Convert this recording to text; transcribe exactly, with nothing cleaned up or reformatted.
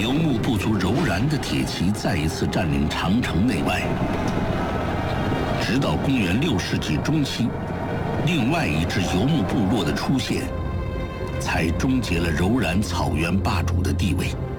游牧部族柔然的铁骑再一次占领长城内外。直到公元六世纪中期，另外一支游牧部落的出现，才终结了柔然草原霸主的地位。